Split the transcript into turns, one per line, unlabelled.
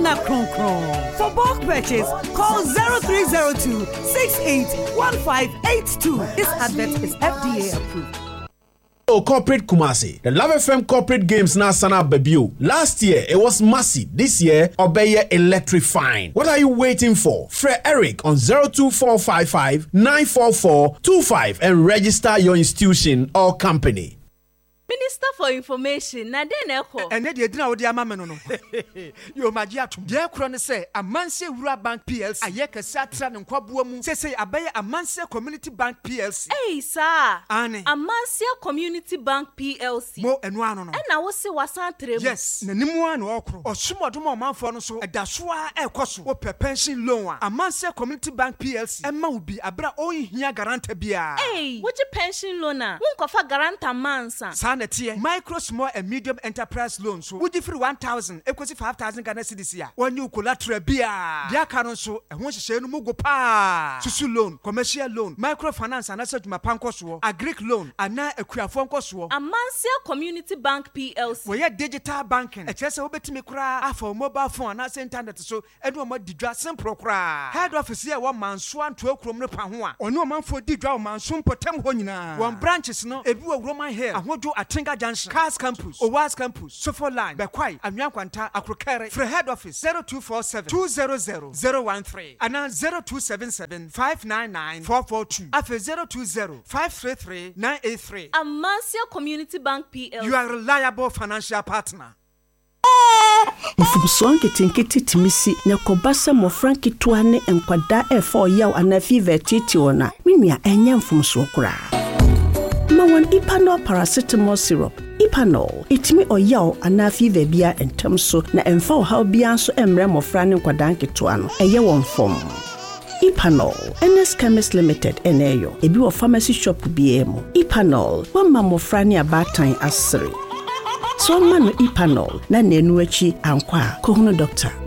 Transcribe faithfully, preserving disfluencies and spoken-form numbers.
na kron kron. For bulk purchase, call zero three zero two, six eight one five eight two. This advert is F D A approved.
Oh, Corporate Kumasi. The Love F M Corporate Games now sana debut. Last year, it was massive. This year, Obeye electrifying. What are you waiting for? Fred Eric on zero two four five five nine four four two five and register your institution or company.
Minister for Information, na den eko.
Ene de edina odi ama me no no. Yo magia atum. De ekro ne se Amanse Wura Bank P L C. Aye kese atra ne nkwaboa mu. Se se abaye Amanse Community Bank P L C.
Hey sir.
Ane.
Amanse Community Bank P L C.
Mo enu ano no.
Ena wo se wasan tremu.
Yes, na nimu an okro. Osumodom omanfo no so edaso a ekoso. Wo pe pension loan a. Amanse Community Bank P L C. Emma wo bi abra onhia guarantor bia.
Hey, wo je pension loan a. Wo nkofa guarantor mansa.
Micro, small and medium enterprise loans. So would you free one thousand, equals five thousand Ghana cedis here. One new collateral beer. Dia canon so, and once you say no mugo pa. Susu loan, commercial loan, microfinance, and asset my pancoswo, a Greek loan, and now a queer phone coswo.
Amanse Community Bank P L C.
We are digital banking. A chess over to me cry for mobile phone, and internet so, and one more didra simple cry. Head office here one man swan to a chrome panua, or no man for didra man soon potem honina. One branches no, a view of Roman hair, and what do a tinga Junction, Cars Campus, Owas Campus, Suffolk Line, Bekwai, Amyankwanta, Akrokere, for head office zero two four seven two zero zero zero one three, and now zero two seven seven five nine nine four four two, after zero two zero five three three nine eight three.
Amanse Community Bank P L C.
You are a reliable financial partner.
Mfumswan kitinkiti timisi na kobasa mo franki tuane enkwada e four yaw anafi vetiti ona. Mimia enye mfumswan kura. Mawan Ipanol paracetamol syrup. Ipanol, itimi oyaw anafi vebia entamso na emfa how bianso emre mofra ne nkwadan ketuano. Eye won fom. Ipanol, N S Chemist Limited, Eneyo, ebi wo pharmacy shop B M. Ipanol, one mofra ne abatan asiri. So manu Ipanol na nenu echi ankwa kohunu doctor.